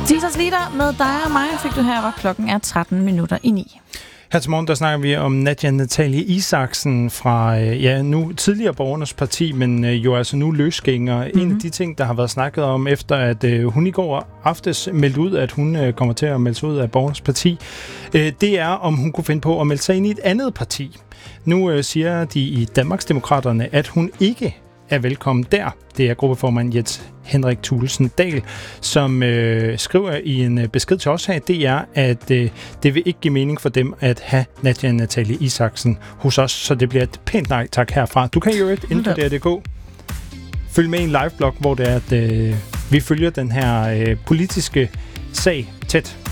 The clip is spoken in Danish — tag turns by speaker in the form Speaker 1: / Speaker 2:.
Speaker 1: Teasers Leader med dig og mig fik du her, hvor klokken er 9:13.
Speaker 2: Her til morgen, der snakker vi om Nadia Nathalie Isaksen fra, nu tidligere Borgernes Parti, men jo altså nu løsgænger. Mm-hmm. En af de ting, der har været snakket om, efter at hun i går aftes meldte ud, at hun kommer til at melde sig ud af Borgernes Parti, det er, om hun kunne finde på at melde sig ind i et andet parti. Nu siger de i Danmarksdemokraterne, at hun ikke er velkommen der. Det er gruppeformand Jens Henrik Thulesen Dahl, som skriver i en besked til os her i DR, at det vil ikke give mening for dem at have Nadia Nathalie Isaksen hos os, så det bliver et pænt nej tak herfra. Du kan jo inde på DR.dk følge med i en liveblog, hvor det er, at vi følger den her politiske sag tæt.